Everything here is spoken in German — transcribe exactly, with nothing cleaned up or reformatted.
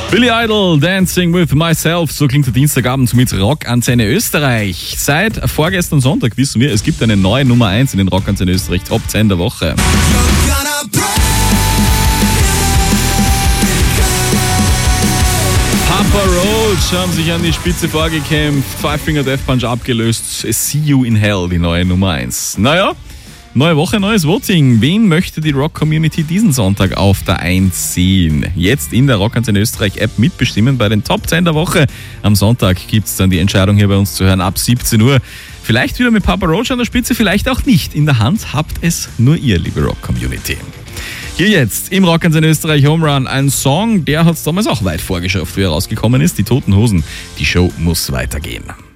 Billy Idol, Dancing with Myself, so klingt der Dienstagabend mit Rockantenne Österreich. Seit vorgestern Sonntag wissen wir, es gibt eine neue Nummer eins in den Rockantenne Österreich Top zehn der Woche. Papa Roach haben sich an die Spitze vorgekämpft, Five Finger Death Punch abgelöst, See You in Hell, die neue Nummer eins. Naja, neue Woche, neues Voting. Wen möchte die Rock-Community diesen Sonntag auf der eins sehen? Jetzt in der Rockantenne Österreich App mitbestimmen bei den Top zehn der Woche. Am Sonntag gibt es dann die Entscheidung hier bei uns zu hören ab siebzehn Uhr. Vielleicht wieder mit Papa Roach an der Spitze, vielleicht auch nicht. In der Hand habt es nur ihr, liebe Rock-Community. Hier jetzt im Rockantenne Österreich Home Run ein Song, der hat es damals auch weit vorgeschafft, wie er rausgekommen ist. Die Toten Hosen. Die Show muss weitergehen.